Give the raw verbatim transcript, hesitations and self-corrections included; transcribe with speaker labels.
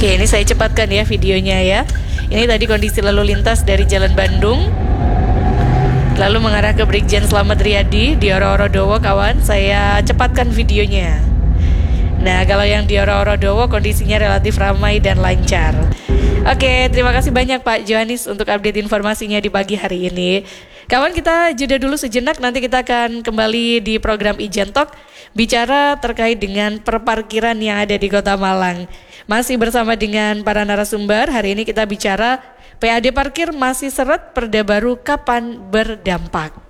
Speaker 1: Oke, ini saya cepatkan ya videonya ya. Ini tadi kondisi lalu lintas dari Jalan Bandung lalu mengarah ke Brigjen Slamet Riyadi di Oro-Oro Dowo kawan. Saya cepatkan videonya. Nah, kalau yang di Oro-Oro Dowo kondisinya relatif ramai dan lancar. Oke, terima kasih banyak Pak Johanis untuk update informasinya di pagi hari ini. Kawan, kita jeda dulu sejenak, nanti kita akan kembali di program Ijen Talk bicara terkait dengan perparkiran yang ada di Kota Malang. Masih bersama dengan para narasumber, hari ini kita bicara P A D parkir masih seret, perda baru kapan berdampak.